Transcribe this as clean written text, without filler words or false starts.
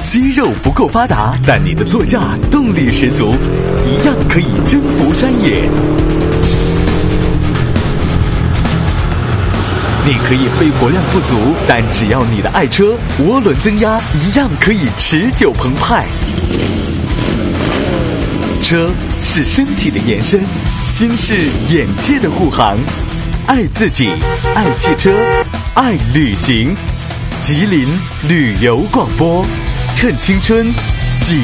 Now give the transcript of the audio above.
肌肉不够发达，但你的座驾动力十足，一样可以征服山野。你可以肺活量不足，但只要你的爱车涡轮增压，一样可以持久澎湃。车是身体的延伸，心是眼界的护航。爱自己，爱汽车，爱旅行。吉林旅游广播，趁青春